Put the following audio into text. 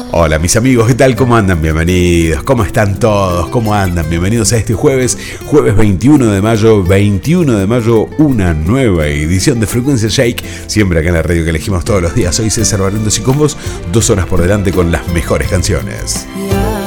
Hola mis amigos, ¿qué tal? ¿Cómo andan? Bienvenidos. ¿Cómo están todos? ¿Cómo andan? Bienvenidos a este jueves 21 de mayo, una nueva edición de Frecuencia Shake, siempre acá en la radio que elegimos todos los días. Soy César Barrientos y con vos 2 horas por delante con las mejores canciones.